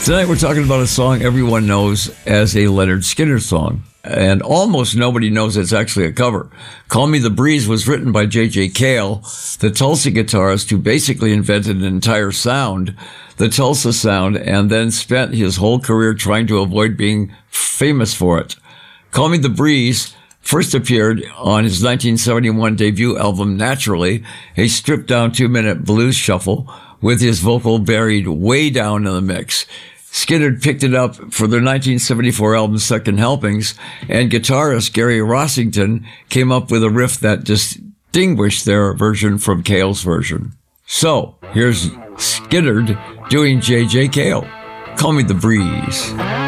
Tonight we're talking about a song everyone knows as a Leonard Skinner song. And almost nobody knows it's actually a cover. Call Me the Breeze was written by J.J. Cale, the Tulsa guitarist who basically invented an entire sound, the Tulsa sound, and then spent his whole career trying to avoid being famous for it. Call Me the Breeze first appeared on his 1971 debut album, Naturally, a stripped-down 2-minute blues shuffle with his vocal buried way down in the mix. Skinner picked it up for their 1974 album, Second Helpings, and guitarist Gary Rossington came up with a riff that distinguished their version from Cale's version. So, here's Skinner doing J.J. Cale. Call Me the Breeze.